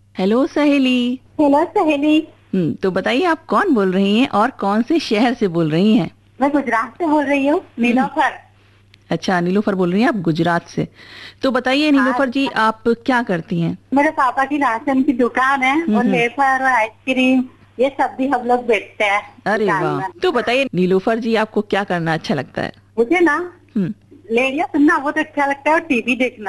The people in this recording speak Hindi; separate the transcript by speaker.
Speaker 1: हेलो सहेली।
Speaker 2: हेलो सहेली।
Speaker 1: तो बताइए आप कौन बोल रही हैं और कौन से शहर से बोल रही हैं?
Speaker 2: मैं गुजरात से बोल रही हूँ,
Speaker 1: हम्म,
Speaker 2: नीलोफर।
Speaker 1: अच्छा, नीलोफर बोल रही हैं आप गुजरात से। तो बताइए
Speaker 2: हाँ,
Speaker 1: नीलोफर जी, आप क्या करती हैं?
Speaker 2: मेरे पापा की राशन की दुकान है और
Speaker 1: हम्म।
Speaker 2: वेफर और आइसक्रीम ये सब भी हम लोग बेचते हैं
Speaker 1: अरे
Speaker 2: दुकान
Speaker 1: वाह,
Speaker 2: में।
Speaker 1: तो बताइए नीलोफर जी, आपको क्या करना अच्छा लगता है?
Speaker 2: मुझे ना
Speaker 1: हम्म।
Speaker 2: रेडियो सुनना बहुत अच्छा लगता है और टीवी देखना।